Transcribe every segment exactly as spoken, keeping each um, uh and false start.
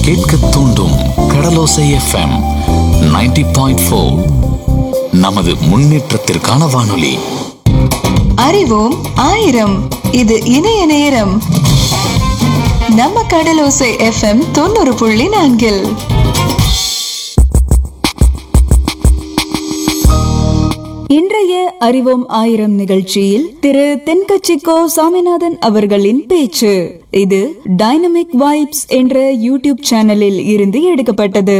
கேட்க தூண்டும் கடலோசை FM ninety point four. நமது முன்னேற்றத்திற்கான வானொலி. அறிவோம் ஆயிரம். இது இணைய நேரம். நம்ம கடலோசை எஃப்எம் தொண்ணூறு புள்ளி நான்கில் இன்றைய அறிவோம் ஆயிரம் நிகழ்ச்சியில் திரு தென்கட்சிக்கோ சாமிநாதன் அவர்களின் பேச்சு. இது டைனமிக் வைப்ஸ் என்ற யூடியூப் சேனலில் இருந்து எடுக்கப்பட்டது.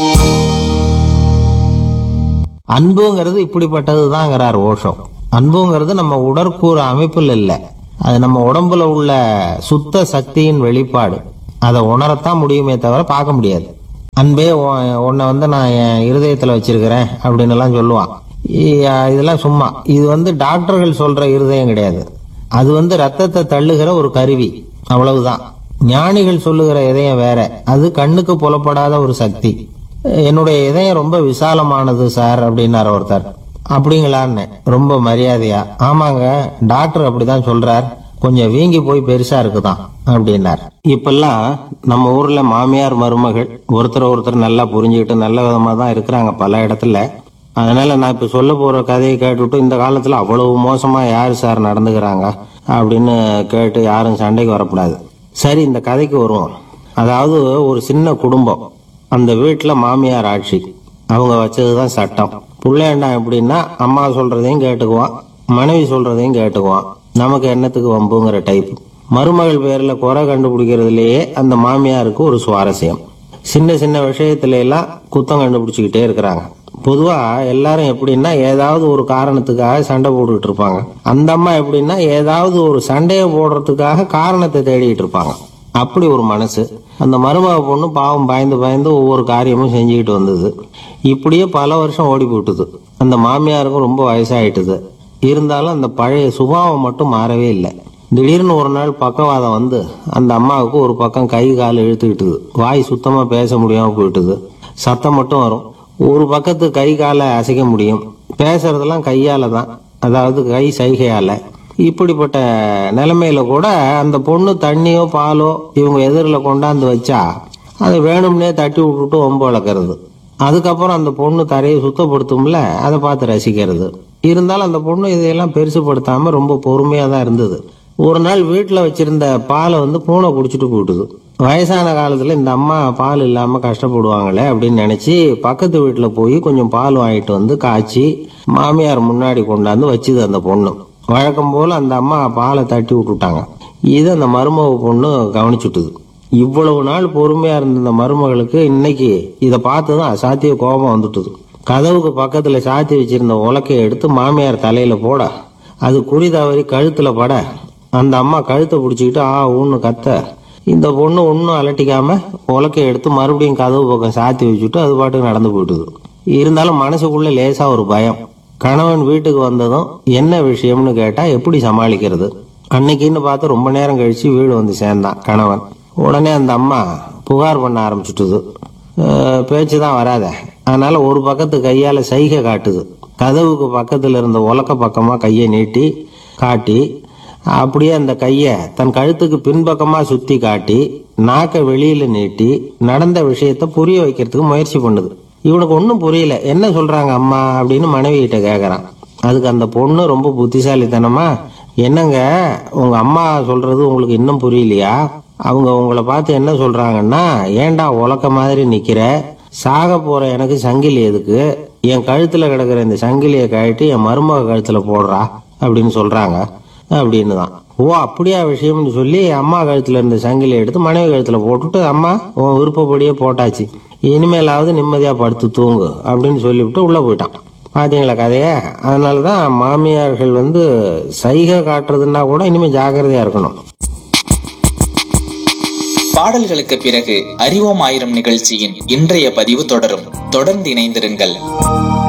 அன்புங்கிறது இப்படிப்பட்டதுதாங்கிறார் ஓஷோ. அன்புங்கிறது நம்ம உடற்கூறு அமைப்பில் இல்லை, அது நம்ம உடம்புல உள்ள சுத்த சக்தியின் வெளிப்பாடு. அதை உணரத்தான் முடியுமே தவிர பார்க்க முடியாது. அன்பே உன்னை வந்து நான் என் இருதயத்தில் வச்சிருக்கிறேன் அப்படின்னு எல்லாம் சொல்லுவான். இதெல்லாம் சும்மா. இது வந்து டாக்டர்கள் சொல்ற இருதயம் கிடையாது. அது வந்து ரத்தத்தை தள்ளுகிற ஒரு கருவி, அவ்வளவுதான். ஞானிகள் சொல்லுகிற இதயம் வேற, அது கண்ணுக்கு புலப்படாத ஒரு சக்தி. என்னுடைய இதயம் ரொம்ப விசாலமானது சார் அப்படின்னார் ஒருத்தர். அப்படிங்களான்னு ரொம்ப மரியாதையா, ஆமாங்க டாக்டர் அப்படிதான் சொல்றார், கொஞ்சம் வீங்கி போய் பெருசா இருக்குதான் அப்படின்னார். இப்பெல்லாம் நம்ம ஊர்ல மாமியார் மருமகள் ஒருத்தர் ஒருத்தர் நல்லா புரிஞ்சுக்கிட்டு நல்ல விதமா தான் இருக்கிறாங்க பல இடத்துல. அதனால நான் இப்ப சொல்ல போற கதையை கேட்டுவிட்டு இந்த காலத்துல அவ்வளவு மோசமா யாரு சார் நடந்துக்கிறாங்க அப்படின்னு கேட்டு யாரும் சண்டைக்கு வரக்கூடாது. சரி, இந்த கதைக்கு வருவோம். அதாவது ஒரு சின்ன குடும்பம், அந்த வீட்டுல மாமியார் ஆட்சி, அவங்க வச்சதுதான் சட்டம். புள்ளையண்டா எப்படின்னா அம்மா சொல்றதையும் கேட்டுக்குவான், மனைவி சொல்றதையும் கேட்டுக்குவான், நமக்கு என்னத்துக்கு வம்புங்கிற டைப். மருமகள் பேர்ல குறை கண்டுபிடிக்கிறதுலயே அந்த மாமியாருக்கு ஒரு சுவாரஸ்யம். சின்ன சின்ன விஷயத்துல எல்லாம் குத்தம் கண்டுபிடிச்சுக்கிட்டே இருக்கிறாங்க. பொதுவா எல்லாரும் எப்படின்னா ஏதாவது ஒரு காரணத்துக்காக சண்டை போட்டுக்கிட்டு இருப்பாங்க. அந்த அம்மா எப்படின்னா ஏதாவது ஒரு சண்டையை போடுறதுக்காக காரணத்தை தேடிட்டு இருப்பாங்க. அப்படி ஒரு மனசு. அந்த மருமக பொண்ணு பாவம் பயந்து பயந்து ஒவ்வொரு காரியமும் செஞ்சுக்கிட்டு வந்தது. இப்படியே பல வருஷம் ஓடி போட்டுது. அந்த மாமியாருக்கும் ரொம்ப வயசாயிட்டுது. இருந்தாலும் அந்த பழைய சுபாவம் மட்டும் மாறவே இல்லை. திடீர்னு ஒரு நாள் பக்கவாதம் வந்து அந்த அம்மாவுக்கு ஒரு பக்கம் கை கால் இழுத்துக்கிட்டுது. வாய் சுத்தமா பேச முடியாம போயிட்டுது. சத்தம் மட்டும் வரும். ஒரு பக்கத்து கை காலை அசைக்க முடியும், பேசுறதெல்லாம் கையால தான், அதாவது கை சைகையால. இப்படிப்பட்ட நிலைமையில கூட அந்த பொண்ணு தண்ணியோ பாலோ இவங்க எதிரில் கொண்டாந்து வச்சா அதை வேணும்னே தட்டி விட்டுட்டு ஒம்பு வளர்க்கறது. அதுக்கப்புறம் அந்த பொண்ணு தரையை சுத்தப்படுத்தும்ல, அதை பார்த்து ரசிக்கிறது. இருந்தாலும் அந்த பொண்ணு இதையெல்லாம் பெருசுப்படுத்தாம ரொம்ப பொறுமையா தான் இருந்தது. ஒரு நாள் வீட்டில் வச்சிருந்த பாலை வந்து பூனை குடிச்சிட்டு போயிட்டுது. வயசான காலத்துல இந்த அம்மா பால் இல்லாம கஷ்டப்படுவாங்களே அப்படின்னு நினைச்சு பக்கத்து வீட்டுல போய் கொஞ்சம் பால் வாங்கிட்டு வந்து காய்ச்சி மாமியார் முன்னாடி கொண்டாந்து வச்சுது அந்த பொண்ணு. வழக்கம் போல அந்த அம்மா பாலை தட்டி விட்டுட்டாங்க. இது அந்த மருமக பொண்ணு கவனிச்சுட்டுது. இவ்வளவு நாள் பொறுமையா இருந்த இந்த மருமகளுக்கு இன்னைக்கு இதை பார்த்துதான் அசாத்திய கோபம் வந்துட்டுது. கதவுக்கு பக்கத்துல சாத்தி வச்சிருந்த உலக்கையை எடுத்து மாமியார் தலையில போட, அது குறி தவறி கழுத்துல பட, அந்த அம்மா கழுத்தை பிடிச்சிக்கிட்டு ஆ ஊன்னு கத்த, இந்த பொண்ணு ஒன்னும் அலட்டிக்காம உலக்கையை எடுத்து மறுபடியும் கதவு பக்கம் சாத்தி வச்சுட்டு அது பாட்டுக்கு நடந்து போயிட்டுது. இருந்தாலும் மனசுக்குள்ள லேசா ஒரு பயம். கணவன் வீட்டுக்கு வந்ததும் என்ன விஷயம்னு கேட்டா எப்படி சமாளிக்கிறது. அன்னைக்குன்னு பார்த்து ரொம்ப நேரம் கழிச்சு வீடு வந்து சேர்ந்தான் கணவன். உடனே அந்த அம்மா புகார் பண்ண ஆரம்பிச்சுட்டுது. பேச்சுதான் வராத, அதனால ஒரு பக்கத்து கையால சைகை காட்டுது. கதவுக்கு பக்கத்துல இருந்த உலக்க பக்கமா கையை நீட்டி காட்டி, அப்படியே அந்த கைய தன் கழுத்துக்கு பின்பக்கமா சுத்தி காட்டி நாக்க வெளியில நீட்டி நடந்த விஷயத்த புரிய வைக்கிறதுக்கு முயற்சி பண்ணுது. இவனுக்கு ஒன்னும் புரியல. என்ன சொல்றாங்க அம்மா அப்படின்னு மனைவி கிட்ட கேக்குறான். அதுக்கு அந்த பொண்ணு ரொம்ப புத்திசாலித்தனமா, என்னங்க உங்க அம்மா சொல்றது உங்களுக்கு இன்னும் புரியலையா? அவங்க உங்களை பார்த்து என்ன சொல்றாங்கன்னா, ஏண்டா உலக்க மாதிரி நிக்கிற, சாக போற எனக்கு சங்கிலி எதுக்கு, என் கழுத்துல கிடக்குற இந்த சங்கிலியை கழட்டி என் மருமக கழுத்துல போடுறா அப்படின்னு சொல்றாங்க அப்படின்னு தான். ஓ அப்படியா விஷயம்னு சொல்லி அம்மா கழுத்துல இருந்த சங்கிலியை எடுத்து மனைவி கழுத்துல போட்டுட்டு, அம்மா உன் விருப்பப்படியே போட்டாச்சு, இனிமேலாவது நிம்மதியா படுத்து தூங்கு அப்படின்னு சொல்லிவிட்டு உள்ள போயிட்டான். பாத்தீங்களா கதைய? அதனாலதான் மாமியார்கள் வந்து சைகை காட்டுறதுன்னா கூட இனிமே ஜாக்கிரதையா இருக்கணும். பாடல்களுக்கு பிறகு அறிவோம் ஆயிரம் நிகழ்ச்சியின் இன்றைய பதிவு தொடரும். தொடர்ந்து இணைந்திருங்கள்.